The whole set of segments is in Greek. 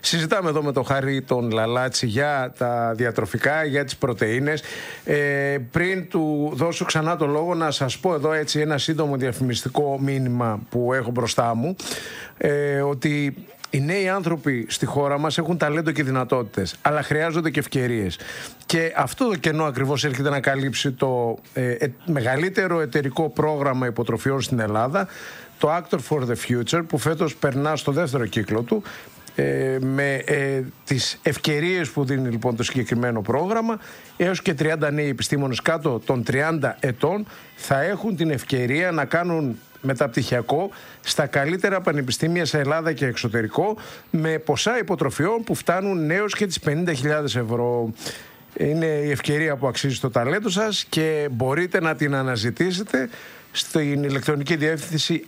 Συζητάμε εδώ με τον Χάρη τον Λαλάτση για τα διατροφικά, για τις πρωτεΐνες. Πριν του δώσω ξανά το λόγο, να σας πω εδώ έτσι ένα σύντομο διαφημιστικό μήνυμα που έχω μπροστά μου, ότι οι νέοι άνθρωποι στη χώρα μας έχουν ταλέντο και δυνατότητες, αλλά χρειάζονται και ευκαιρίες. Και αυτό το κενό ακριβώς έρχεται να καλύψει το μεγαλύτερο εταιρικό πρόγραμμα υποτροφιών στην Ελλάδα, το Actor for the Future, που φέτος περνά στο δεύτερο κύκλο του, με τις ευκαιρίες που δίνει λοιπόν το συγκεκριμένο πρόγραμμα. Έως και 30 νέοι επιστήμονες κάτω των 30 ετών θα έχουν την ευκαιρία να κάνουν μεταπτυχιακό στα καλύτερα πανεπιστήμια σε Ελλάδα και εξωτερικό, με ποσά υποτροφιών που φτάνουν έως και τις 50.000 ευρώ. Είναι η ευκαιρία που αξίζει το ταλέντο σας και μπορείτε να την αναζητήσετε στην ηλεκτρονική διεύθυνση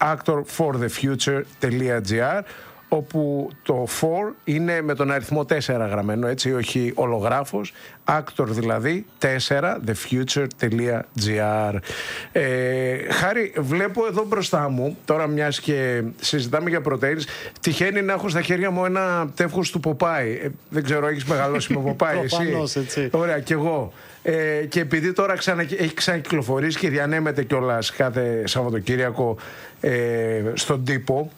actorforthefuture.gr, όπου το 4 είναι με τον αριθμό 4 γραμμένο, έτσι, όχι ολογράφος, actor δηλαδή 4, thefuture.gr. Χάρη, βλέπω εδώ μπροστά μου, τώρα μιας και συζητάμε για πρωτεΐνες, τυχαίνει να έχω στα χέρια μου ένα τεύχος του Ποπάι. Δεν ξέρω, έχεις μεγαλώσει με Ποπάι εσύ? Έτσι. Ωραία, κι εγώ. Και επειδή τώρα έχει ξανακυκλοφορήσει και διανέμεται κιόλας κάθε Σαββατοκύριακο στον τύπο,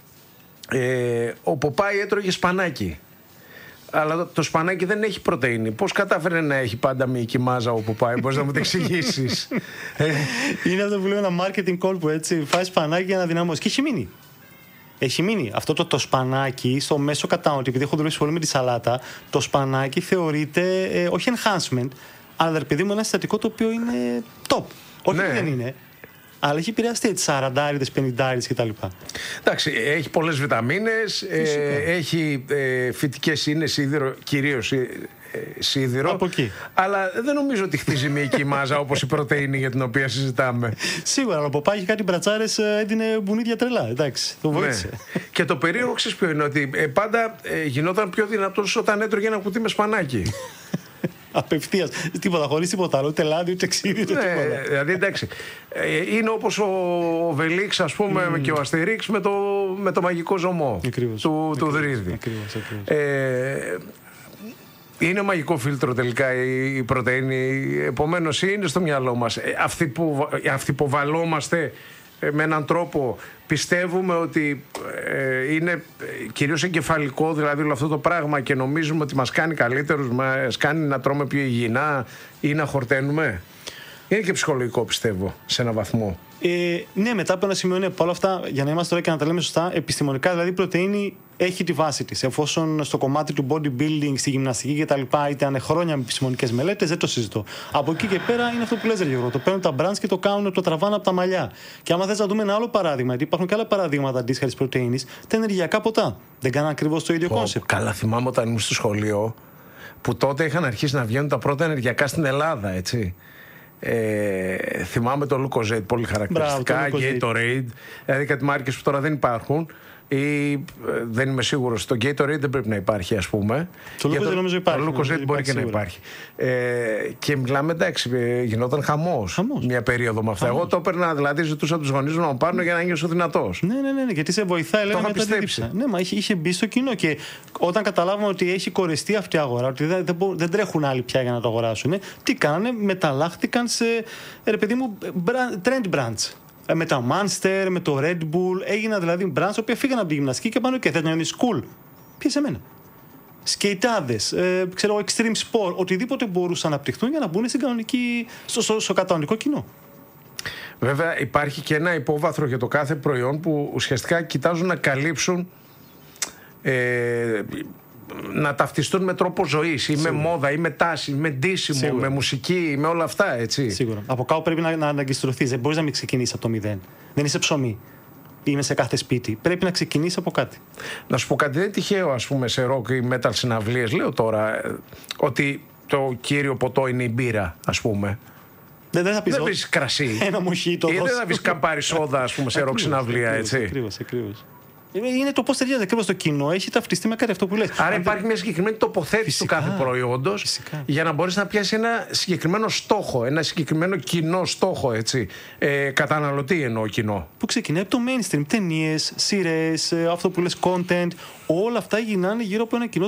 ο Ποπάι έτρωγε σπανάκι. Αλλά το σπανάκι δεν έχει πρωτεΐνη. Πώς κατάφερε να έχει πάντα μυϊκή μάζα ο Ποπάι? Μπορείς να μου το εξηγήσεις? Είναι αυτό που λέω, ένα marketing call που έτσι φάει σπανάκι για να δυναμώσει. Και έχει μείνει. Έχει μείνει. Αυτό το σπανάκι στο μέσο κατάνοτη, επειδή έχω δουλέψει πολύ με τη σαλάτα, το σπανάκι θεωρείται όχι enhancement, αλλά επειδή μου ένα συστατικό το οποίο είναι top. Όχι, ναι, δεν είναι. Αλλά έχει επηρεαστεί έτσι 40-50 κτλ. Εντάξει, έχει πολλές βιταμίνες, έχει φυτικές ίνες, σίδηρο, κυρίως σίδηρο. Από εκεί. Αλλά δεν νομίζω ότι χτίζει μυϊκή μάζα όπως η πρωτεΐνη για την οποία συζητάμε. Σίγουρα, αλλά ο Ποπάι κάτι μπρατσάρες, έδινε μπουνίδια τρελά. Εντάξει, το βοήθησε. Ναι. Και το περίεργο ξέρεις ποιο είναι? Ότι πάντα γινόταν πιο δυνατός όταν έτρωγε ένα κουτί με σπανάκι. Απευθείας. Τίποτα, χωρίς τίποτα άλλο. Ούτε λάδι, ούτε ξύδι, ούτε τίποτα. Δηλαδή εντάξει. Είναι όπως ο Βελίξ, ας πούμε, και ο Αστερίξ με το μαγικό ζωμό του Δρύδη. Είναι μαγικό φίλτρο τελικά η πρωτεΐνη. Επομένως είναι στο μυαλό μας. Αυτοί που βαλόμαστε με έναν τρόπο, πιστεύουμε ότι είναι κυρίως εγκεφαλικό, δηλαδή όλο αυτό το πράγμα, και νομίζουμε ότι μας κάνει καλύτερους, μας κάνει να τρώμε πιο υγιεινά ή να χορταίνουμε. Είναι και ψυχολογικό, πιστεύω, σε έναν βαθμό. Ναι, μετά από ένα σημείο είναι όλα αυτά, για να είμαστε τώρα και να τα λέμε σωστά, επιστημονικά, δηλαδή η πρωτεΐνη έχει τη βάση της. Εφόσον στο κομμάτι του bodybuilding, στη γυμναστική κτλ. Ήταν χρόνια με επιστημονικές μελέτες, δεν το συζητώ. Από εκεί και πέρα είναι αυτό που λες, Γιώργο. Το παίρνουν τα brands και το κάνουν, το τραβάνε από τα μαλλιά. Και άμα θες να δούμε ένα άλλο παράδειγμα, γιατί υπάρχουν και άλλα παραδείγματα αντίστοιχα της πρωτεΐνης, τα ενεργειακά ποτά. Δεν κάνουν ακριβώς το ίδιο κόνσεπτ. Καλά, θυμάμαι όταν ήμουν στο σχολείο, που τότε είχαν αρχίσει να βγαίνουν τα πρώτα ενεργειακά στην Ελλάδα, έτσι. Θυμάμαι το Lucozade πολύ χαρακτηριστικά, Gatorade, δηλαδή κάτι μάρκες που τώρα δεν υπάρχουν, ή δεν είμαι σίγουρος. Το Gatorade δεν πρέπει να υπάρχει, ας πούμε. Το Lucozade νομίζω υπάρχει. Το Lucozade μπορεί και να υπάρχει. Και μιλάμε, εντάξει, γινόταν χαμός μια περίοδο με αυτά. Εγώ το έπαιρνα, δηλαδή ζητούσα τους γονείς μου να μου πάρουν για να νιώσω δυνατός. Ναι, γιατί σε βοηθάει, λέγαμε, το είχα πιστέψει. Ναι, μα είχε μπει στο κοινό. Και όταν καταλάβαμε ότι έχει κορεστεί αυτή η αγορά, ότι δεν τρέχουν άλλοι πια για να το αγοράσουν, τι κάνανε? Μεταλλάχτηκαν σε, ρε παιδί μου, trend brands. Με τα Monster, με το Red Bull, έγιναν δηλαδή brands που φύγαν από τη γυμναστική και πάνε και δεν είναι cool. Ποιες εμένα. Σκεϊτάδες, ξέρω, extreme sport, οτιδήποτε μπορούσαν να αναπτυχθούν για να μπουν στο κανονικό κοινό. Βέβαια υπάρχει και ένα υπόβαθρο για το κάθε προϊόν που ουσιαστικά κοιτάζουν να καλύψουν, να ταυτιστούν με τρόπο ζωής ή με μόδα ή με τάση, με ντύσιμο, με μουσική, με όλα αυτά, έτσι. Σίγουρα. Από κάπου πρέπει να αγκιστρωθείς. Δεν μπορείς να μην ξεκινήσεις από το μηδέν. Δεν είσαι ψωμί. Είμαι σε κάθε σπίτι. Πρέπει να ξεκινήσεις από κάτι. Να σου πω κάτι, δεν είναι τυχαίο, ας πούμε, σε rock ή metal συναυλίες, λέω τώρα, ότι το κύριο ποτό είναι η μπύρα, ας πούμε. Δεν θα πεις κρασί. Ένα μοχίτο. Ή δεν θα πεις καμπάρι σόδα, ας πούμε, σε rock συναυλία, έτσι. Ακριβώς. Είναι το πώς ταιριάζει ακριβώς το κοινό. Έχει ταυτιστεί με κάτι αυτό που λες. Άρα υπάρχει μια συγκεκριμένη τοποθέτηση του κάθε προϊόντος για να μπορείς να πιάσεις ένα συγκεκριμένο στόχο, ένα συγκεκριμένο κοινό στόχο, έτσι. Καταναλωτή εννοώ κοινό. Που ξεκινάει από το mainstream. Ταινίες, σειρές, αυτό που λες content. Όλα αυτά γυρνάνε γύρω από ένα κοινό